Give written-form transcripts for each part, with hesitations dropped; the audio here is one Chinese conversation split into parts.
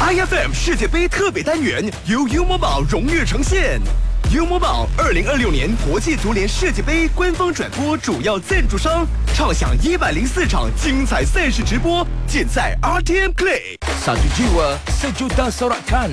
IFM 世界杯特别单元由 U Mobile 荣誉呈现。U Mobile 2026年国际足联世界杯官方转播主要赞助商，畅享104场精彩赛事直播，尽在 RTM Play。 Satu jiwa, sejuta sorakan。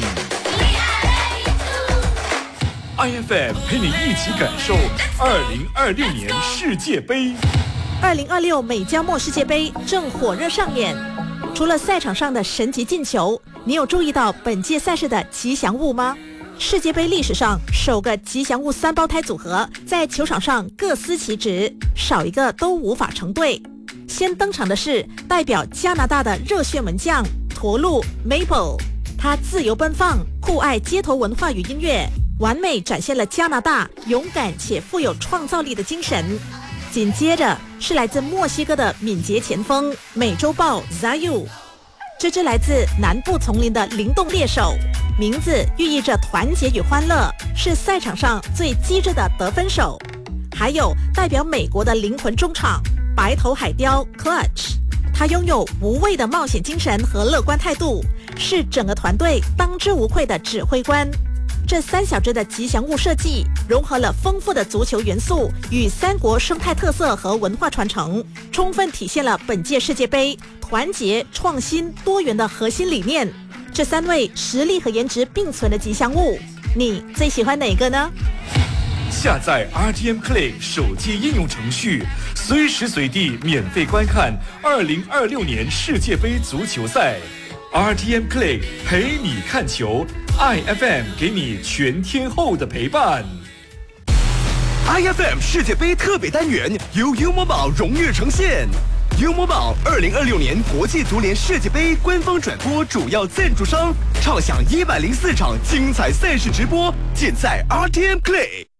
IFM 陪你一起感受2026年世界杯。 2026美加墨世界杯正火热上演，除了赛场上的神级进球，你有注意到本届赛事的吉祥物吗？世界杯历史上首个吉祥物三胞胎组合在球场上各司其职，少一个都无法成对。先登场的是代表加拿大的热血门将驼鹿 Maple， 他自由奔放，酷爱街头文化与音乐，完美展现了加拿大勇敢且富有创造力的精神。紧接着是来自墨西哥的敏捷前锋美洲豹 Zayu， 这只来自南部丛林的灵动猎手，名字寓意着团结与欢乐，是赛场上最机智的得分手。还有代表美国的灵魂中场白头海雕 Clutch， 他拥有无畏的冒险精神和乐观态度，是整个团队当之无愧的指挥官。这三小只的吉祥物设计融合了丰富的足球元素与三国生态特色和文化传承，充分体现了本届世界杯团结、创新、多元的核心理念。这三位实力和颜值并存的吉祥物，你最喜欢哪个呢？ 下载 RTM Play 手机应用程序，随时随地免费观看2026年世界杯足球赛。RTM Play 陪你看球，IFM 给你全天候的陪伴。 IFM 世界杯特别单元由 U Mobile 荣誉呈现。U Mobile 2026年国际足联世界杯官方转播主要赞助商，畅享104场精彩赛事直播，尽在 RTM Play。